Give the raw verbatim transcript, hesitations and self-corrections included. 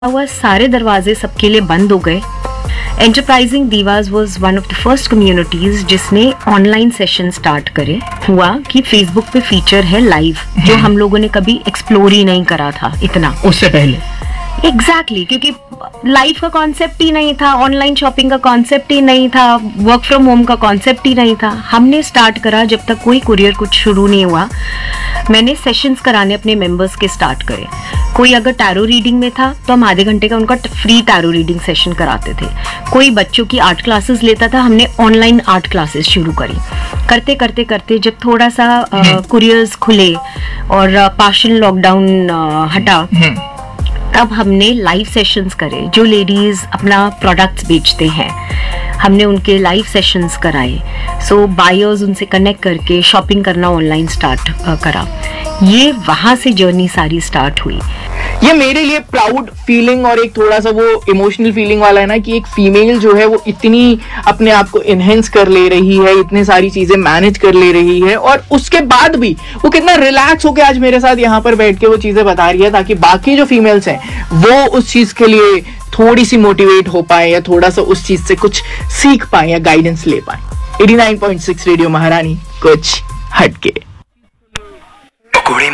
हुआ सारे दरवाजे सबके लिए बंद हो गए। Enterprising दीवाज was one of the first communities जिसने ऑनलाइन सेशन स्टार्ट करे। हुआ कि फेसबुक पे फीचर है लाइव, जो हम लोगों ने कभी एक्सप्लोर ही नहीं करा था इतना उससे पहले। एग्जैक्टली exactly, क्योंकि लाइव का कॉन्सेप्ट ही नहीं था, ऑनलाइन शॉपिंग का कॉन्सेप्ट ही नहीं था, वर्क फ्रॉम होम का कॉन्सेप्ट ही नहीं था। हमने स्टार्ट करा जब तक कोई कुरियर कुछ शुरू नहीं हुआ, मैंने सेशंस कराने अपने मेंबर्स के स्टार्ट करे। कोई अगर टैरो रीडिंग में था तो हम आधे घंटे का उनका फ्री टैरो रीडिंग सेशन कराते थे। कोई बच्चों की आर्ट क्लासेस लेता था, हमने ऑनलाइन आर्ट क्लासेस शुरू करी। करते करते करते जब थोड़ा सा कुरियर्स खुले और पार्शियल लॉकडाउन हटा, तब हमने लाइव सेशंस करे। जो लेडीज अपना प्रोडक्ट्स बेचते हैं, हमने उनके लाइव सेशंस कराए। सो बायर्स उनसे कनेक्ट करके शॉपिंग करना ऑनलाइन स्टार्ट करा। ये वहां से जर्नी सारी स्टार्ट हुई। ये मेरे लिए प्राउड फीलिंग और एक थोड़ा सा वो इमोशनल फीलिंग वाला है ना, कि एक फीमेल जो है वो इतनी अपने आप को इनहेंस कर ले रही है, इतने सारी चीजें मैनेज कर ले रही है, और उसके बाद भी वो कितना रिलैक्स होकर आज मेरे साथ यहाँ पर बैठ के वो चीजें बता रही है, ताकि बाकी जो फीमेल्स हैं वो उस चीज के लिए थोड़ी सी मोटिवेट हो पाए या थोड़ा सा उस चीज से कुछ सीख पाए या गाइडेंस ले पाए। Eighty nine point six radio महारानी, कुछ हटके।